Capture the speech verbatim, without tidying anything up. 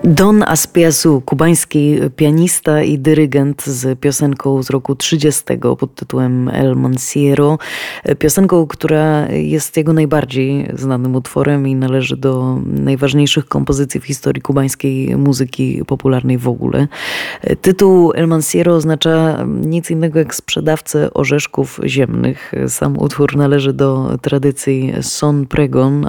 Don Azpiazu, kubański pianista i dyrygent z piosenką z roku trzydziestego pod tytułem El Manciero. Piosenką, która jest jego najbardziej znanym utworem i należy do najważniejszych kompozycji w historii kubańskiej muzyki popularnej w ogóle. Tytuł El Manciero oznacza nic innego jak sprzedawcę orzeszków ziemnych. Sam utwór należy do tradycji son pregón,